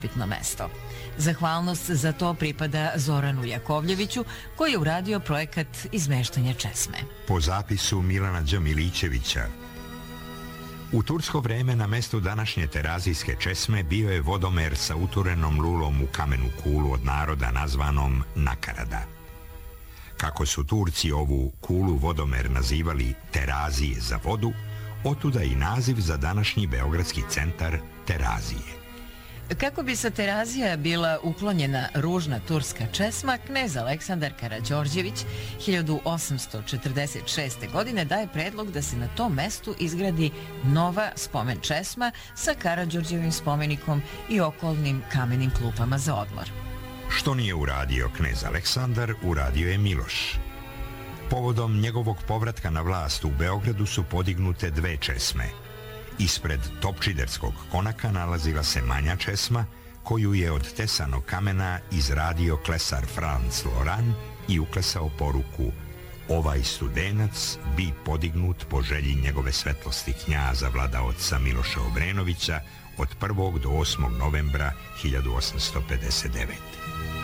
bitno mesto. Zahvalnost za to pripada Zoranu Jakovljeviću, koji je uradio projekat izmeštanja česme. Po zapisu Milana Đ. Milićevića, u tursko vreme na mestu današnje terazijske česme bio je vodomer sa uturenom lulom u kamenu kulu od naroda nazvanom Nakarada. Kako su Turci ovu kulu vodomer nazivali terazije za vodu, otuda i naziv za današnji beogradski centar Terazije. Kako bi sa Terazija bila uklonjena ružna turska česma, knez Aleksandar Karađorđević 1846. godine daje predlog da se na tom mestu izgradi nova spomen česma sa Karađorđevim spomenikom i okolnim kamenim klupama za odmor. Što nije uradio knez Aleksandar, uradio je Miloš. Povodom njegovog povratka na vlast u Beogradu su podignute dve česme. Ispred Topčiderskog konaka nalazila se manja česma, koju je od tesanog kamena izradio klesar Franz Loran i uklesao poruku: ovaj studenac bi podignut po želji njegove svetlosti knjaza vladaoca Miloša Obrenovića od 1. do 8. novembra 1859.